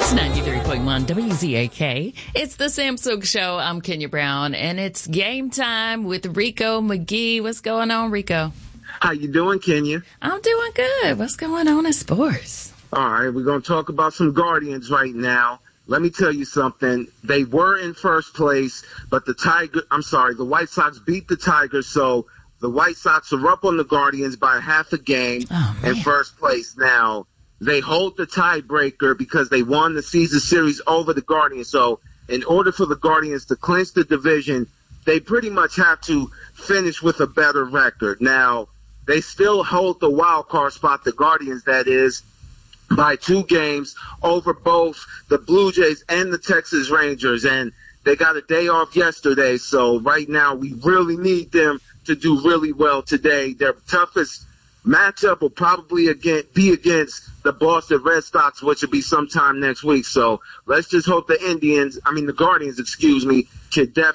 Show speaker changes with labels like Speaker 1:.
Speaker 1: It's 93.1 WZAK. It's the Samsung Show. I'm Kenya Brown, and it's game time with Rico McGee. What's going on, Rico?
Speaker 2: How you doing, Kenya?
Speaker 1: I'm doing good. What's going on in sports?
Speaker 2: All right, we're going to talk about some Guardians right now. Let me tell you something. They were in first place, but the White Sox beat the Tigers, so the White Sox are up on the Guardians by half a game in first place. Now, they hold the tiebreaker because they won the season series over the Guardians. So in order for the Guardians to clinch the division, they pretty much have to finish with a better record. Now, they still hold the wild card spot, the Guardians, that is, by 2 games over both the Blue Jays and the Texas Rangers. And they got a day off yesterday, so right now we really need them to do really well today. Their toughest matchup will probably be against the Boston Red Sox, which will be sometime next week. So let's just hope the Guardians, can definitely